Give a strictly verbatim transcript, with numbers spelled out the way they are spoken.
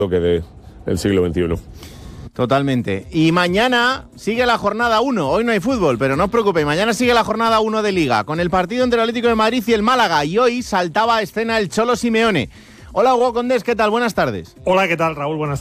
que de, del siglo veintiuno. Totalmente. Y mañana sigue la jornada uno. Hoy no hay fútbol, pero no os preocupéis. Mañana sigue la jornada uno de Liga, con el partido entre el Atlético de Madrid y el Málaga. Y hoy saltaba a escena el Cholo Simeone. Hola, Hugo Condés, ¿qué tal? Buenas tardes. Hola, ¿qué tal, Raúl? Buenas tardes.